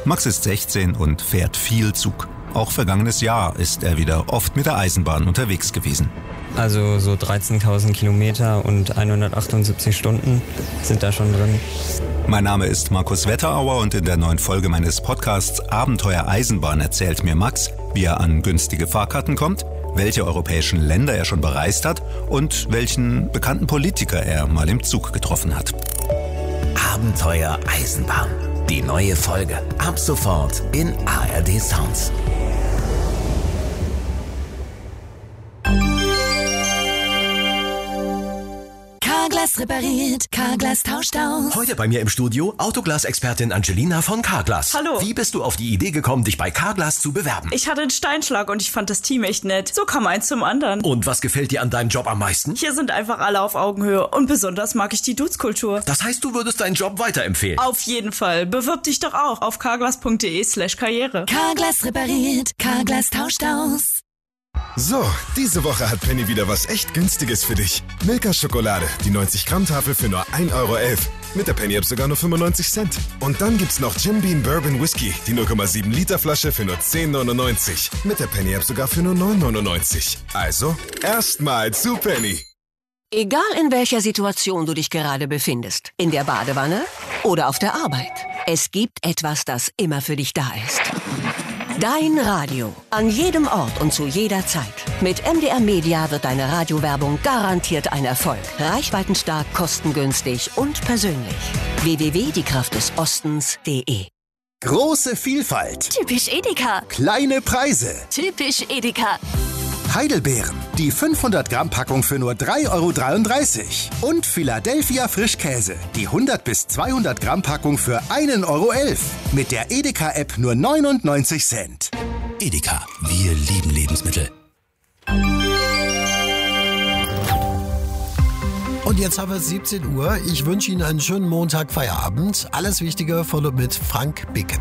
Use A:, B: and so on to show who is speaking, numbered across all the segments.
A: Max ist 16 und fährt viel Zug. Auch vergangenes Jahr ist er wieder oft mit der Eisenbahn unterwegs gewesen.
B: Also so 13.000 Kilometer und 178 Stunden sind da schon drin.
A: Mein Name ist Markus Wetterauer und in der neuen Folge meines Podcasts Abenteuer Eisenbahn erzählt mir Max, wie er an günstige Fahrkarten kommt, welche europäischen Länder er schon bereist hat und welchen bekannten Politiker er mal im Zug getroffen hat.
C: Abenteuer Eisenbahn. Die neue Folge ab sofort in ARD Sounds.
D: Carglass repariert, Carglass tauscht aus.
C: Heute bei mir im Studio Autoglas-Expertin Angelina von Carglass.
E: Hallo.
C: Wie bist du auf die Idee gekommen, dich bei Carglass zu bewerben?
E: Ich hatte einen Steinschlag und ich fand das Team echt nett. So kam eins zum anderen.
C: Und was gefällt dir an deinem Job am meisten?
E: Hier sind einfach alle auf Augenhöhe und besonders mag ich die Dudes-Kultur.
C: Das heißt, du würdest deinen Job weiterempfehlen?
E: Auf jeden Fall. Bewirb dich doch auch auf carglass.de/karriere.
D: Carglass repariert, Carglass tauscht aus.
F: So, diese Woche hat Penny wieder was echt Günstiges für dich. Milka Schokolade, die 90-Gramm-Tafel für nur 1,11 Euro. Mit der Penny-App sogar nur 95 Cent. Und dann gibt's noch Jim Beam Bourbon Whisky, die 0,7 Liter Flasche für nur 10,99. Mit der Penny-App sogar für nur 9,99. Also, erstmal zu Penny.
G: Egal in welcher Situation du dich gerade befindest, in der Badewanne oder auf der Arbeit, es gibt etwas, das immer für dich da ist. Dein Radio. An jedem Ort und zu jeder Zeit. Mit MDR Media wird deine Radiowerbung garantiert ein Erfolg. Reichweitenstark, kostengünstig und persönlich. www.diekraftdesostens.de.
H: Große Vielfalt.
D: Typisch Edeka.
H: Kleine Preise.
D: Typisch Edeka.
H: Heidelbeeren. Die 500-Gramm-Packung für nur 3,33 Euro. Und Philadelphia Frischkäse. Die 100 bis 200 Gramm Packung für 1,11 Euro. Mit der Edeka-App nur 99 Cent.
C: Edeka. Wir lieben Lebensmittel.
I: Und jetzt haben wir 17 Uhr. Ich wünsche Ihnen einen schönen Montag, Feierabend. Alles Wichtige folgt mit Frank Bicken.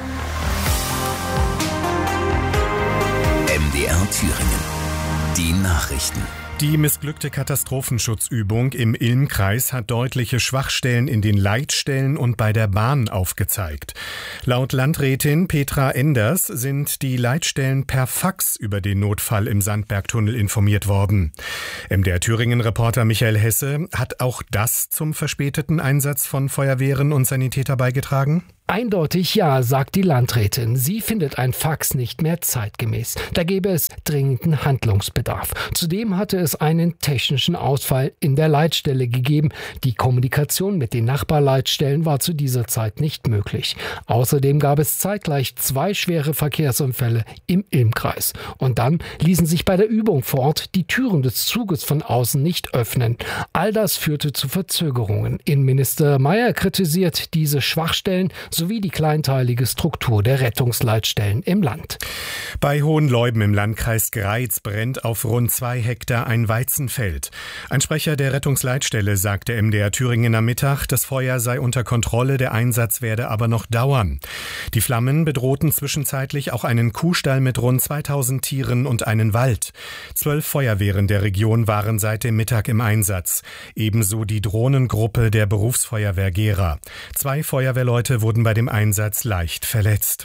C: MDR Thüringen. Die Nachrichten.
J: Die missglückte Katastrophenschutzübung im Ilm-Kreis hat deutliche Schwachstellen in den Leitstellen und bei der Bahn aufgezeigt. Laut Landrätin Petra Enders sind die Leitstellen per Fax über den Notfall im Sandbergtunnel informiert worden. MDR Thüringen-Reporter Michael Hesse, hat auch das zum verspäteten Einsatz von Feuerwehren und Sanitäter beigetragen?
K: Eindeutig ja, sagt die Landrätin. Sie findet ein Fax nicht mehr zeitgemäß. Da gäbe es dringenden Handlungsbedarf. Zudem hatte es einen technischen Ausfall in der Leitstelle gegeben. Die Kommunikation mit den Nachbarleitstellen war zu dieser Zeit nicht möglich. Außerdem gab es zeitgleich 2 schwere Verkehrsunfälle im Ilm-Kreis. Und dann ließen sich bei der Übung vor Ort die Türen des Zuges von außen nicht öffnen. All das führte zu Verzögerungen. Innenminister Mayer kritisiert diese Schwachstellen sowie die kleinteilige Struktur der Rettungsleitstellen im Land.
J: Bei Hohenleuben im Landkreis Greiz brennt auf rund 2 Hektar ein Weizenfeld. Ein Sprecher der Rettungsleitstelle sagte MDR Thüringen am Mittag, das Feuer sei unter Kontrolle, der Einsatz werde aber noch dauern. Die Flammen bedrohten zwischenzeitlich auch einen Kuhstall mit rund 2000 Tieren und einen Wald. 12 Feuerwehren der Region waren seit dem Mittag im Einsatz. Ebenso die Drohnengruppe der Berufsfeuerwehr Gera. 2 Feuerwehrleute wurden bei dem Einsatz leicht verletzt.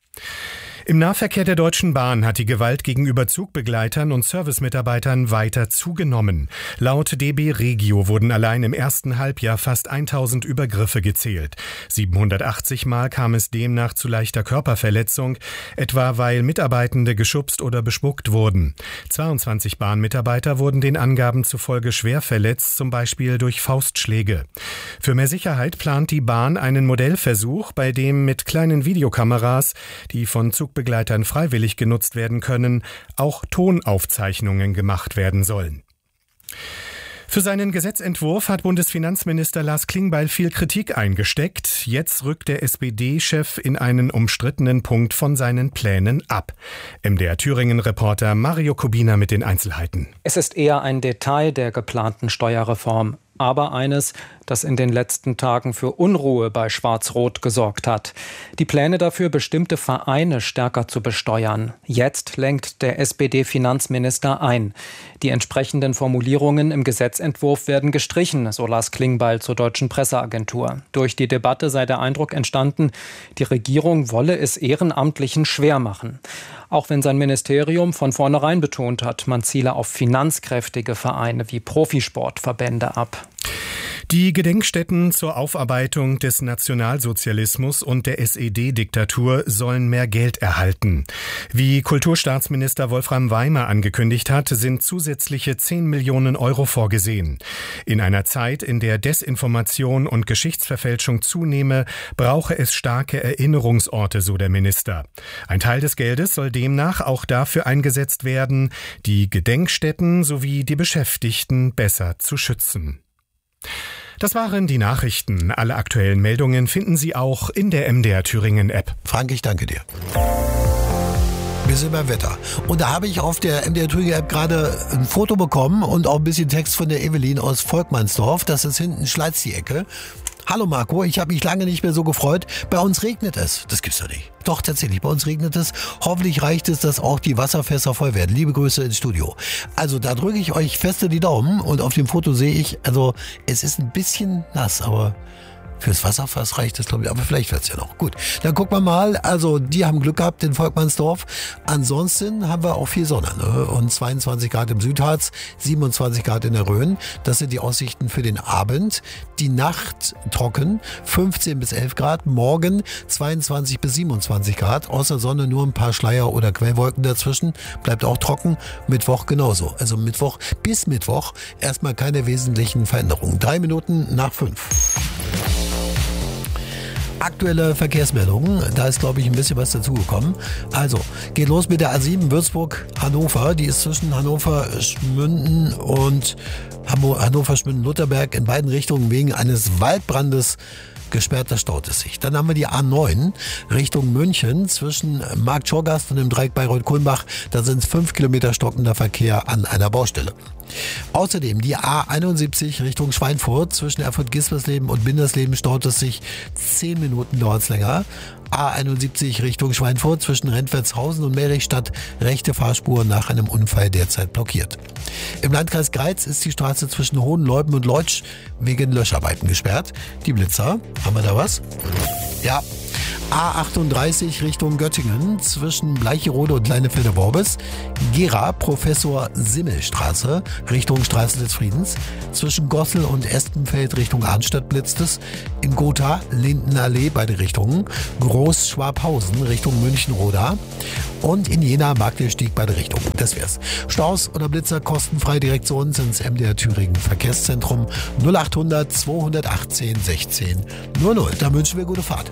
J: Im Nahverkehr der Deutschen Bahn hat die Gewalt gegenüber Zugbegleitern und Servicemitarbeitern weiter zugenommen. Laut DB Regio wurden allein im ersten Halbjahr fast 1000 Übergriffe gezählt. 780 Mal kam es demnach zu leichter Körperverletzung, etwa weil Mitarbeitende geschubst oder bespuckt wurden. 22 Bahnmitarbeiter wurden den Angaben zufolge schwer verletzt, zum Beispiel durch Faustschläge. Für mehr Sicherheit plant die Bahn einen Modellversuch, bei dem mit kleinen Videokameras, die von Zugbegleitern freiwillig genutzt werden können, auch Tonaufzeichnungen gemacht werden sollen. Für seinen Gesetzentwurf hat Bundesfinanzminister Lars Klingbeil viel Kritik eingesteckt. Jetzt rückt der SPD-Chef in einen umstrittenen Punkt von seinen Plänen ab. MDR Thüringen-Reporter Mario Kubina mit den Einzelheiten.
L: Es ist eher ein Detail der geplanten Steuerreform. Aber eines, das in den letzten Tagen für Unruhe bei Schwarz-Rot gesorgt hat. Die Pläne dafür, bestimmte Vereine stärker zu besteuern. Jetzt lenkt der SPD-Finanzminister ein. Die entsprechenden Formulierungen im Gesetzentwurf werden gestrichen, so Lars Klingbeil zur Deutschen Presseagentur. Durch die Debatte sei der Eindruck entstanden, die Regierung wolle es Ehrenamtlichen schwer machen. Auch wenn sein Ministerium von vornherein betont hat, man ziele auf finanzkräftige Vereine wie Profisportverbände ab.
J: Die Gedenkstätten zur Aufarbeitung des Nationalsozialismus und der SED-Diktatur sollen mehr Geld erhalten. Wie Kulturstaatsminister Wolfram Weimer angekündigt hat, sind zusätzliche 10 Millionen Euro vorgesehen. In einer Zeit, in der Desinformation und Geschichtsverfälschung zunehme, brauche es starke Erinnerungsorte, so der Minister. Ein Teil des Geldes soll demnach auch dafür eingesetzt werden, die Gedenkstätten sowie die Beschäftigten besser zu schützen. Das waren die Nachrichten. Alle aktuellen Meldungen finden Sie auch in der MDR Thüringen App.
I: Frank, ich danke dir. Wir sind beim Wetter. Und da habe ich auf der MDR Thüringen App gerade ein Foto bekommen und auch ein bisschen Text von der Evelyn aus Volkmannsdorf. Das ist hinten Schleiz die Ecke. Hallo Marco, ich habe mich lange nicht mehr so gefreut. Bei uns regnet es. Das gibt's doch nicht. Doch, tatsächlich, bei uns regnet es. Hoffentlich reicht es, dass auch die Wasserfässer voll werden. Liebe Grüße ins Studio. Also da drücke ich euch feste die Daumen und auf dem Foto sehe ich, also es ist ein bisschen nass, aber fürs Wasserfass reicht es, glaube ich, aber vielleicht wird's ja noch. Gut, dann gucken wir mal. Also die haben Glück gehabt in Volkmannsdorf. Ansonsten haben wir auch viel Sonne, ne? Und 22 Grad im Südharz, 27 Grad in der Rhön. Das sind die Aussichten für den Abend. Die Nacht trocken, 15 bis 11 Grad. Morgen 22 bis 27 Grad. Außer Sonne nur ein paar Schleier oder Quellwolken dazwischen. Bleibt auch trocken. Mittwoch genauso. Also Mittwoch bis Mittwoch erstmal keine wesentlichen Veränderungen. 3 Minuten nach 5. Aktuelle Verkehrsmeldungen, da ist, glaube ich, ein bisschen was dazugekommen. Also, geht los mit der A7 Würzburg-Hannover. Die ist zwischen Hannover-Schmünden und Hannover-Schmünden-Lutherberg in beiden Richtungen wegen eines Waldbrandes gesperrt, das staut es sich. Dann haben wir die A9 Richtung München zwischen Markt-Schorgast und dem Dreieck Bayreuth-Kulmbach. Da sind es 5 Kilometer stockender Verkehr an einer Baustelle. Außerdem die A71 Richtung Schweinfurt zwischen Erfurt-Gispersleben und Bindersleben staut es sich 10 Minuten, dauert es länger. A71 Richtung Schweinfurt zwischen Rentwertshausen und Merichstadt, rechte Fahrspur nach einem Unfall derzeit blockiert. Im Landkreis Greiz ist die Straße zwischen Hohenleuben und Leutsch wegen Löscharbeiten gesperrt. Die Blitzer, haben wir da was? Ja. A38 Richtung Göttingen zwischen Bleicherode und Leinefelder-Worbes, Gera Professor-Simmel-Straße Richtung Straße des Friedens, zwischen Gossel und Espenfeld Richtung Arnstadt blitzt es, in Gotha Lindenallee beide Richtungen, Groß-Schwabhausen Richtung München-Roda und in Jena Magdeburg beide Richtungen. Das wär's. Staus oder Blitzer kostenfrei direkt zu uns ins MDR Thüringen Verkehrszentrum 0800 218 16 00. Da wünschen wir gute Fahrt.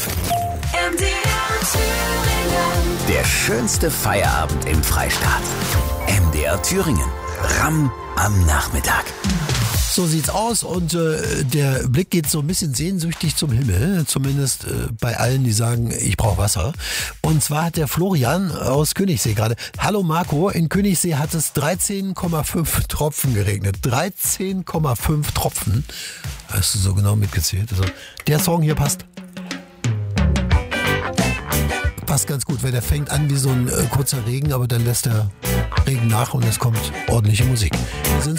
C: Der schönste Feierabend im Freistaat. MDR Thüringen. Ramm am Nachmittag.
I: So sieht's aus und der Blick geht so ein bisschen sehnsüchtig zum Himmel, zumindest bei allen, die sagen, ich brauche Wasser. Und zwar hat der Florian aus Königssee gerade, hallo Marco, in Königssee hat es 13,5 Tropfen geregnet. 13,5 Tropfen. Hast du so genau mitgezählt? Also, der Song hier passt ganz gut, weil der fängt an wie so ein kurzer Regen, aber dann lässt der Regen nach und es kommt ordentliche Musik. Wir sind